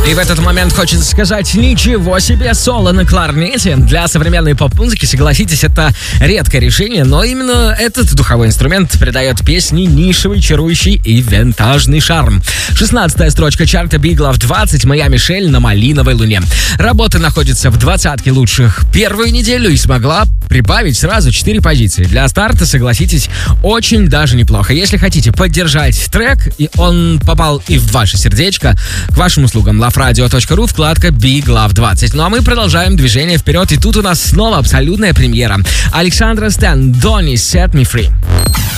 И в этот момент хочется сказать: ничего себе, соло на кларнете. Для современной поп-музыки, согласитесь, это редкое решение, но именно этот духовой инструмент придает песне нишевый, чарующий и винтажный шарм. 16-я строчка чарта Big Love 20, моя Мишель на малиновой луне. Работа находится в 20-ке лучших первую неделю и смогла прибавить сразу 4 позиции. Для старта, согласитесь, очень даже неплохо. Если хотите поддержать трек, и он попал и в ваше сердечко, к вашим услугам loveradio.ru, вкладка Big Love 20. Ну а мы продолжаем движение вперед, и тут у нас снова абсолютная премьера. Александра Стэн, Donny Set Me Free.